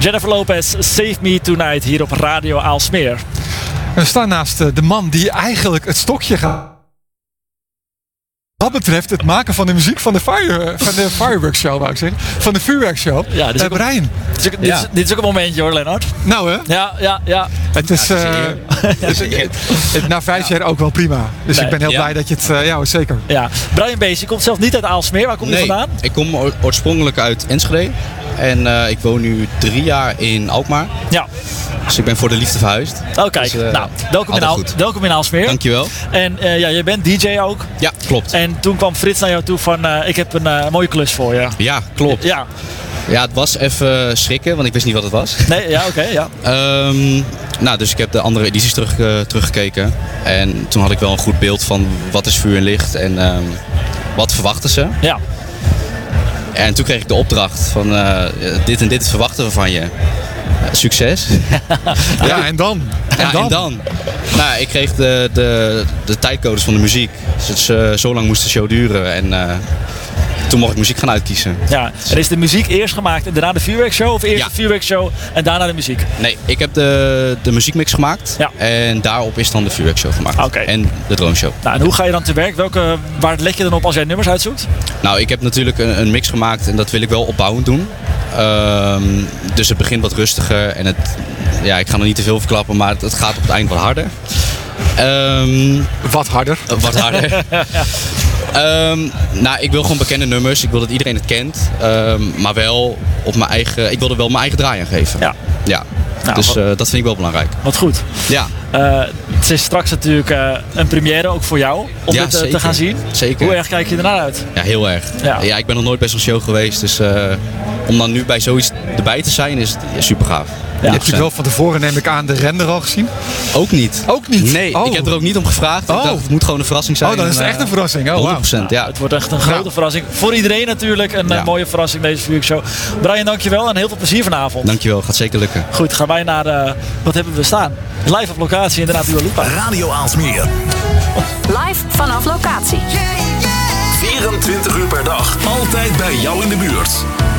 Jennifer Lopez, Save Me Tonight, hier op Radio Aalsmeer. We staan naast de man die eigenlijk het stokje gaat. Wat betreft het maken van de muziek van de fireworks show, wou ik zeggen. Van de vuurwerkshow. Ja, Brian. Dit is ook een momentje hoor, Lennart. Nou hè? Ja. Het is na 5 jaar ook wel prima. Dus ik ben heel blij dat je het... ja, zeker. Ja. Brian Bees, je komt zelf niet uit Aalsmeer. Waar kom je vandaan? Ik kom oorspronkelijk uit Enschede. En ik woon nu 3 jaar in Alkmaar. Ja. Dus ik ben voor de liefde verhuisd. Oh kijk, dus, welkom in Aalsmeer. Dankjewel. En je bent DJ ook. Ja, klopt. En toen kwam Frits naar jou toe van ik heb een mooie klus voor je. Ja, klopt. Ja, het was even schrikken, want ik wist niet wat het was. Nee, ja, oké, ja. Dus ik heb de andere edities teruggekeken. En toen had ik wel een goed beeld van wat is vuur en licht en wat verwachten ze. Ja. En toen kreeg ik de opdracht van dit en dit verwachten we van je. Succes. Ja, en dan? En dan? Nou, ik kreeg de tijdcodes van de muziek. Dus zo lang moest de show duren. En toen mocht ik muziek gaan uitkiezen. Ja, en is de muziek eerst gemaakt en daarna de vuurwerkshow? Of eerst de vuurwerkshow en daarna de muziek? Nee, ik heb de muziekmix gemaakt. Ja. En daarop is dan de vuurwerkshow gemaakt. Okay. En de droneshow. Nou, en hoe ga je dan te werk? Waar let je dan op als jij nummers uitzoekt? Nou, ik heb natuurlijk een mix gemaakt en dat wil ik wel opbouwend doen. Dus het begint wat rustiger en ik ga nog niet te veel verklappen, maar het gaat op het eind wat harder. Wat harder? Wat harder. Ik wil gewoon bekende nummers. Ik wil dat iedereen het kent. Maar wel op mijn eigen... Ik wil er wel mijn eigen draai aan geven. Ja. Nou, dus dat vind ik wel belangrijk. Wat goed. Ja. Het is straks natuurlijk een première ook voor jou om dit te gaan zien. Zeker. Hoe erg kijk je ernaar uit? Ja, heel erg. Ja, ik ben nog nooit bij zo'n show geweest. Dus om dan nu bij zoiets erbij te zijn is super gaaf. Ja. Je hebt je wel van tevoren, neem ik aan, de render al gezien? Ook niet. Ook niet? Nee, ik heb er ook niet om gevraagd. Ik dacht, het moet gewoon een verrassing zijn. Oh, dan is het echt een verrassing. 100%, ja. Het wordt echt een grote verrassing. Voor iedereen natuurlijk een mooie verrassing deze vuurwerkshow. Brian, dankjewel en heel veel plezier vanavond. Dankjewel, gaat zeker lukken. Goed, gaan wij naar, wat hebben we staan? Live op locatie inderdaad Dua Lipa. Radio Aalsmeer. Live vanaf locatie. 24 uur per dag. Altijd bij jou in de buurt.